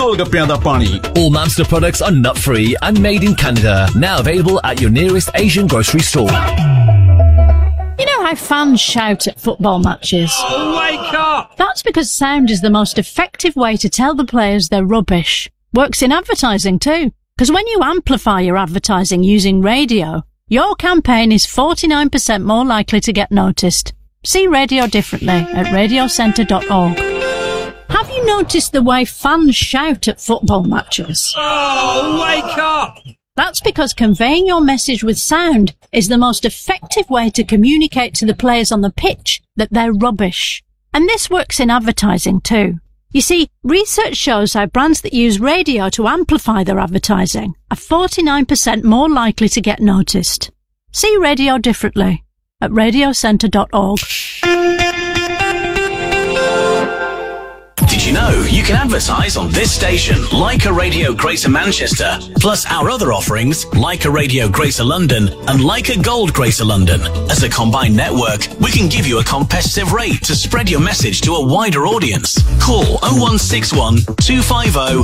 ਗੋਲ ਗੱਪਿਆਂ ਦਾ ਪਾਣੀ. All Mamster products are nut-free and made in Canada. Now available at your nearest Asian grocery store. You know how fans shout at football matches? Wake up! That's because sound is the most effective way to tell the players they're rubbish. Works in advertising too. Because when you amplify your advertising using radio, your campaign is 49% more likely to get noticed. See radio differently at radiocentre.org. Have you noticed the way fans shout at football matches? Oh, wake up! That's because conveying your message with sound is the most effective way to communicate to the players on the pitch that they're rubbish. And this works in advertising too. You see, research shows how brands that use radio to amplify their advertising are 49% more likely to get noticed. See radio differently at radiocentre.org. Did you know you can advertise on this station, Leica Radio Greater Manchester, plus our other offerings, Leica Radio Greater London and Leica Gold Greater London. As a combined network, we can give you a competitive rate to spread your message to a wider audience. Call 0161 250